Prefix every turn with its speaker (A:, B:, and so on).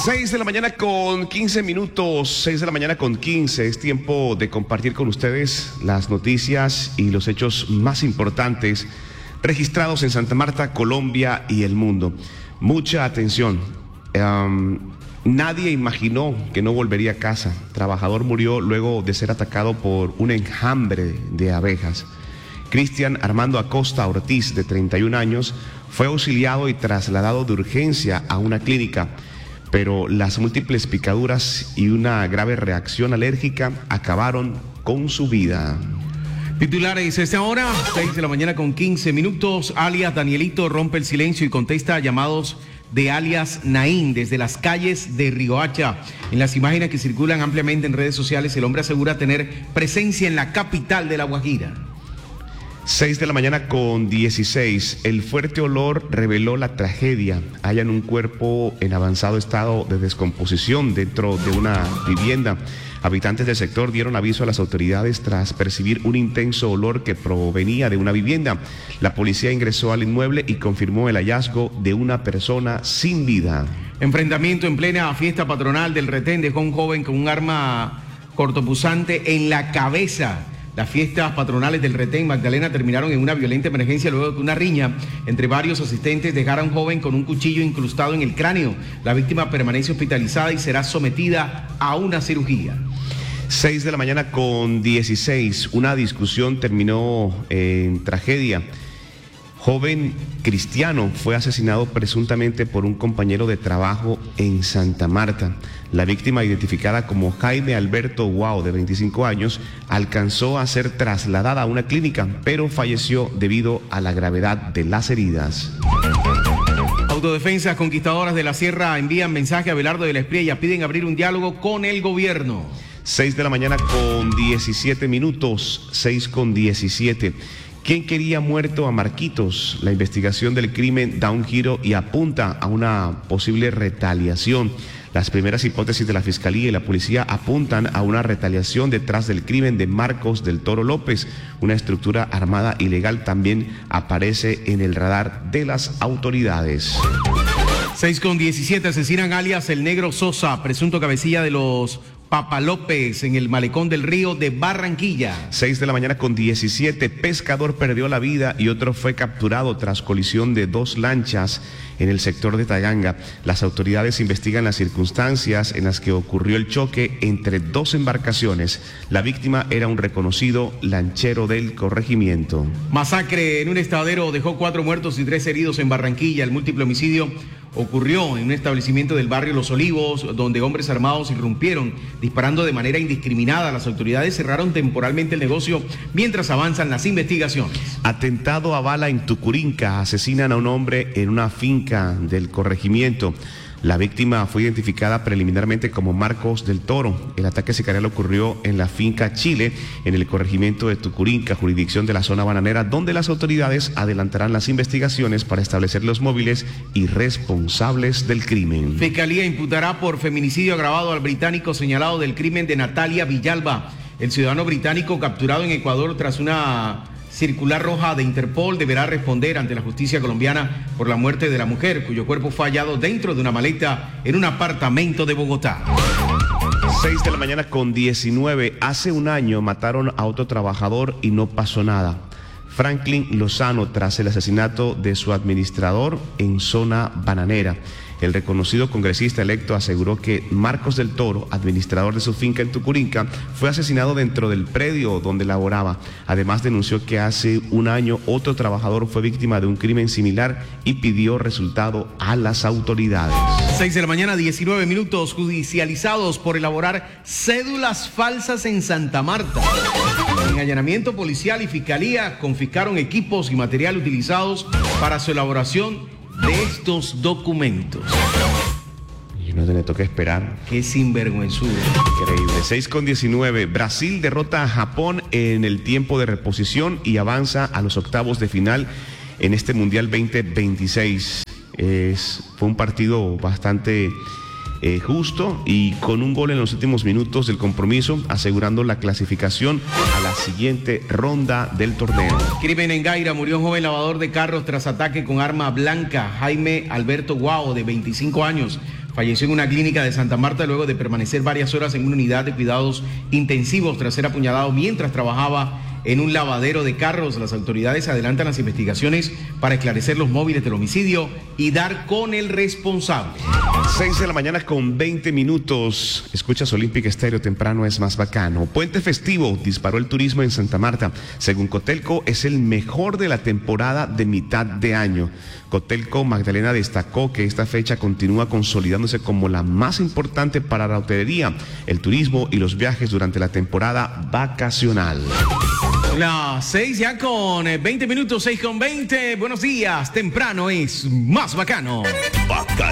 A: 6 de la mañana con 15 minutos, 6 de la mañana con 15. Es tiempo de compartir con ustedes las noticias y los hechos más importantes registrados en Santa Marta, Colombia y el mundo. Mucha atención. Nadie imaginó que no volvería a casa. Trabajador murió luego de ser atacado por un enjambre de abejas. Cristian Armando Acosta Ortiz, de 31 años, fue auxiliado y trasladado de urgencia a una clínica, pero las múltiples picaduras y una grave reacción alérgica acabaron con su vida.
B: Titulares, esta hora, 6 de la mañana con 15 minutos, alias Danielito rompe el silencio y contesta a llamados de alias Naín desde las calles de Riohacha. En las imágenes que circulan ampliamente en redes sociales, el hombre asegura tener presencia en la capital de La Guajira.
A: 6 de la mañana con 16. El fuerte olor reveló la tragedia. Hallan un cuerpo en avanzado estado de descomposición dentro de una vivienda. Habitantes del sector dieron aviso a las autoridades tras percibir un intenso olor que provenía de una vivienda. La policía ingresó al inmueble y confirmó el hallazgo de una persona sin vida.
B: Enfrentamiento en plena fiesta patronal del Retén dejó a un joven con un arma cortopunzante en la cabeza. Las fiestas patronales del Retén Magdalena terminaron en una violenta emergencia luego de que una riña entre varios asistentes dejara a un joven con un cuchillo incrustado en el cráneo. La víctima permanece hospitalizada y será sometida a una cirugía.
A: 6 de la mañana con 16. Una discusión terminó en tragedia. Joven cristiano fue asesinado presuntamente por un compañero de trabajo en Santa Marta. La víctima, identificada como Jaime Alberto Guao, de 25 años, alcanzó a ser trasladada a una clínica, pero falleció debido a la gravedad de las heridas.
B: Autodefensas Conquistadoras de la Sierra envían mensaje a Abelardo de la Espriella, piden abrir un diálogo con el gobierno.
A: 6 de la mañana con 17 minutos, 6 con 17. ¿Quién quería muerto a Marquitos? La investigación del crimen da un giro y apunta a una posible retaliación. Las primeras hipótesis de la Fiscalía y la Policía apuntan a una retaliación detrás del crimen de Marcos del Toro López. Una estructura armada ilegal también aparece en el radar de las autoridades.
B: 6 con 17, asesinan alias El Negro Sosa, presunto cabecilla de los Papa López en el malecón del río de Barranquilla.
A: 6 de la mañana con 17, pescador perdió la vida y otro fue capturado tras colisión de dos lanchas en el sector de Taganga. Las autoridades investigan las circunstancias en las que ocurrió el choque entre dos embarcaciones. La víctima era un reconocido lanchero del corregimiento.
B: Masacre en un estadero dejó 4 muertos y 3 heridos en Barranquilla. El múltiple homicidio ocurrió en un establecimiento del barrio Los Olivos, donde hombres armados irrumpieron disparando de manera indiscriminada. Las autoridades cerraron temporalmente el negocio mientras avanzan las investigaciones.
A: Atentado a bala en Tucurinca. Asesinan a un hombre en una finca del corregimiento. La víctima fue identificada preliminarmente como Marcos del Toro. El ataque sicarial ocurrió en la finca Chile, en el corregimiento de Tucurinca, jurisdicción de la zona bananera, donde las autoridades adelantarán las investigaciones para establecer los móviles y responsables del crimen.
B: Fiscalía imputará por feminicidio agravado al británico señalado del crimen de Natalia Villalba. El ciudadano británico capturado en Ecuador tras una circular roja de Interpol deberá responder ante la justicia colombiana por la muerte de la mujer, cuyo cuerpo fue hallado dentro de una maleta en un apartamento de Bogotá.
A: 6 de la mañana con 19. Hace un año mataron a otro trabajador y no pasó nada. Franklin Lozano, tras el asesinato de su administrador en zona bananera. El reconocido congresista electo aseguró que Marcos del Toro, administrador de su finca en Tucurinca, fue asesinado dentro del predio donde laboraba. Además, denunció que hace un año otro trabajador fue víctima de un crimen similar y pidió resultado a las autoridades.
B: 6 de la mañana, 19 minutos, judicializados por elaborar cédulas falsas en Santa Marta. En allanamiento policial y fiscalía confiscaron equipos y material utilizados para su elaboración de estos documentos.
A: Y no le toca esperar.
B: Qué sinvergüenzudo.
A: Increíble. 6 con 19. Brasil derrota a Japón en el tiempo de reposición y avanza a los octavos de final en este Mundial 2026. Fue un partido bastante justo y con un gol en los últimos minutos del compromiso, asegurando la clasificación a la siguiente ronda del torneo.
B: Crimen en Gaira, murió un joven lavador de carros tras ataque con arma blanca. Jaime Alberto Guao, de 25 años, falleció en una clínica de Santa Marta luego de permanecer varias horas en una unidad de cuidados intensivos tras ser apuñalado mientras trabajaba en un lavadero de carros. Las autoridades adelantan las investigaciones para esclarecer los móviles del homicidio y dar con el responsable.
A: 6 de la mañana con 20 minutos. Escuchas Olímpica Estéreo, temprano es más bacano. Puente festivo disparó el turismo en Santa Marta. Según Cotelco, es el mejor de la temporada de mitad de año. Cotelco Magdalena destacó que esta fecha continúa consolidándose como la más importante para la hotelería, el turismo y los viajes durante la temporada vacacional.
B: Las 6 ya con 20 minutos, 6 con 20. Buenos días, temprano es más bacano.